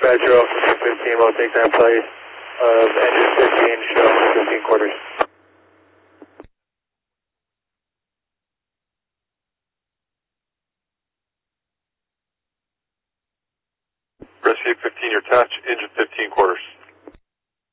Dispatcher Officer 15 will take that place of engine 15, show 15 quarters. Rescue 15, your touch, engine 15 quarters.